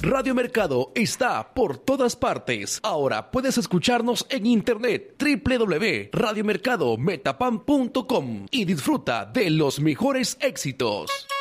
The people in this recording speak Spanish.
Radio Mercado está por todas partes. Ahora puedes escucharnos en internet www.radiomercadometapam.com y disfruta de los mejores éxitos.